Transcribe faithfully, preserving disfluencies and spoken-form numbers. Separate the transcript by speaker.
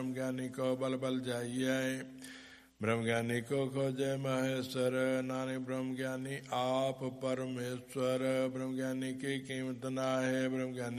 Speaker 1: ब्रह्म ज्ञानी को बल बल जाइए, ब्रह्म ज्ञानी को खोजे महेश्वर, नानी ब्रह्म ज्ञानी आप परमेश्वर। ब्रह्म ज्ञानी की कीमत ना है, ब्रह्म ज्ञानी